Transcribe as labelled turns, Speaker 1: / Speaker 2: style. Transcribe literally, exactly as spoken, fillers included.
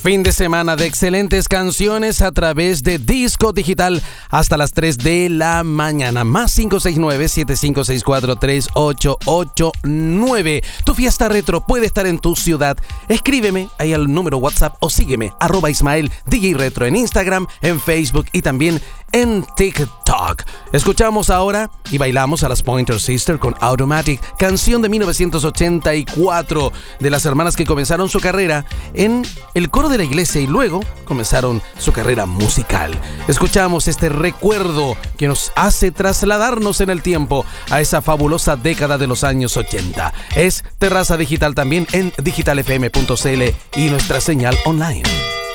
Speaker 1: Fin de semana de excelentes canciones a través de Disco Digital hasta las tres de la mañana. Más cinco seis nueve, siete cinco seis cuatro, tres ocho ocho nueve. Tu fiesta retro puede estar en tu ciudad. Escríbeme ahí al número WhatsApp o sígueme, arroba Ismael D J Retro en Instagram, en Facebook y también en TikTok. Escuchamos ahora y bailamos a las Pointer Sisters con Automatic, canción de mil novecientos ochenta y cuatro, de las hermanas que comenzaron su carrera en el coro de la iglesia y luego comenzaron su carrera musical. Escuchamos este recuerdo que nos hace trasladarnos en el tiempo a esa fabulosa década de los años ochenta. Es Terraza Digital también en digital f m punto c l y nuestra señal online.